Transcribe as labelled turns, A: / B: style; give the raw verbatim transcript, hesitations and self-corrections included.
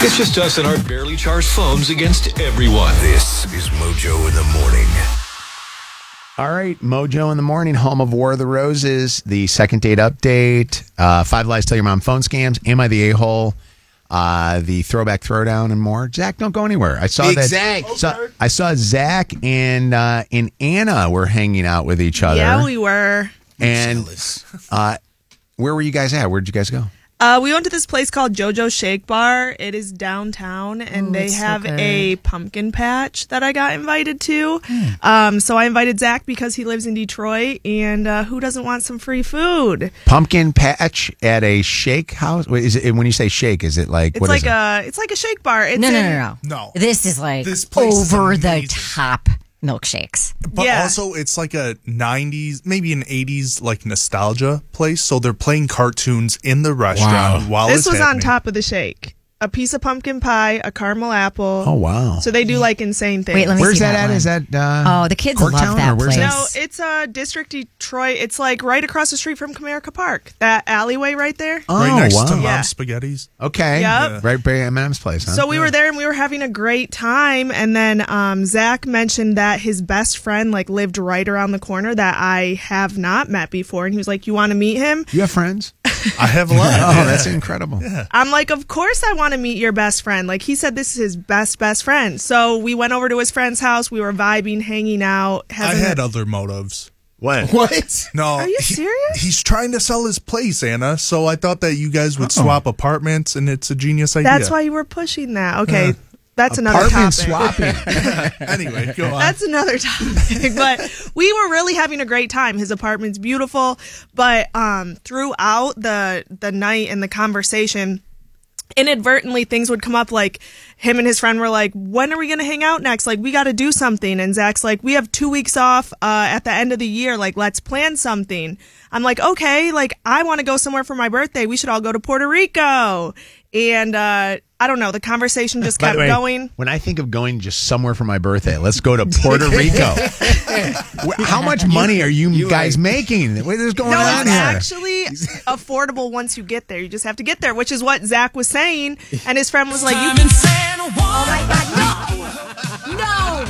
A: It's just us and our barely charged phones against everyone.
B: This is Mojo in the Morning.
C: All right, Mojo in the Morning, home of War of the Roses, the second date update, uh, Five Lies Tell Your Mom phone scams, Am I the A-hole, uh, the throwback throwdown, and more. Zach, don't go anywhere. I saw that.
D: Zach.
C: Saw, I saw Zach and uh, and Anna were hanging out with each other.
E: Yeah, we were.
C: And uh, where were you guys at? Where'd you guys go?
E: Uh, we went to this place called JoJo Shake Bar. It is downtown, and
F: Ooh,
E: they
F: it's so
E: have
F: good.
E: a pumpkin patch that I got invited to. Um, so I invited Zach because he lives in Detroit, and uh, who doesn't want some free food?
C: Pumpkin patch at a shake house? Wait, is it when you say shake? Is it like
E: It's
C: what
E: like
C: is it?
E: a it's like a shake bar. It's
F: No, no,
E: in-
F: no, no.
D: No.
F: This is like
D: This place is
F: over the
D: amazing.
F: top milkshakes.
D: But
E: Yeah.
D: also, it's like a nineties, maybe an eighties, like nostalgia place. So they're playing cartoons in the restaurant while
E: This
D: it's
E: was on
D: happening.
E: top of the shake. A piece of pumpkin pie, a caramel apple.
C: Oh, wow.
E: So they do like insane things.
F: Wait, let me
C: Where's
F: see
C: that,
F: that
C: at?
F: one.
C: Is that uh,
F: Oh, the kids love
C: Corktown,
F: that
C: or where's
F: place.
E: No, it's uh, District Detroit. It's like right across the street from Comerica Park. That alleyway right there.
C: Oh,
D: Right next
C: wow.
D: to Mom's
E: Yeah.
D: Spaghetti's.
C: Okay.
E: Yep.
C: Right by Eminem's place, huh?
E: So we were there and we were having a great time. And then um, Zach mentioned that his best friend like lived right around the corner that I have not met before. And he was like, "You want to meet him?"
C: You have friends?
D: I have a lot.
C: Oh, that's incredible.
E: I'm like, "Of course I want to meet your best friend." Like he said, this is his best best friend. So we went over to his friend's house. We were vibing, hanging out.
D: I
E: having
D: had
E: a-
D: other motives.
C: What?
D: What? No.
E: Are you
D: he-
E: serious?
D: he's trying to sell his place, Anna. So I thought that you guys would
C: Oh.
D: swap apartments, and it's a genius idea.
E: That's why you were pushing that. Okay,
D: Yeah.
E: that's another
C: Apartment
E: topic.
C: swapping.
D: Anyway, go on.
E: That's another topic. But we were really having a great time. His apartment's beautiful. But um, throughout the the night and the conversation, inadvertently things would come up, like him and his friend were like, "When are we going to hang out next? Like, we got to do something." And Zach's like, "We have two weeks off uh, at the end of the year. Like, let's plan something." I'm like, "Okay, like I want to go somewhere for my birthday. We should all go to Puerto Rico." And uh, I don't know, the conversation just
C: By
E: kept
C: the way,
E: going.
C: when I think of going just somewhere for my birthday, let's go to Puerto Rico. Wh- How much money are you, guys making? What is going
E: No,
C: on
E: it's
C: here?
E: actually affordable once you get there. You just have to get there, which is what Zach was saying. And his friend was like, "You."
F: Oh my God, no! No!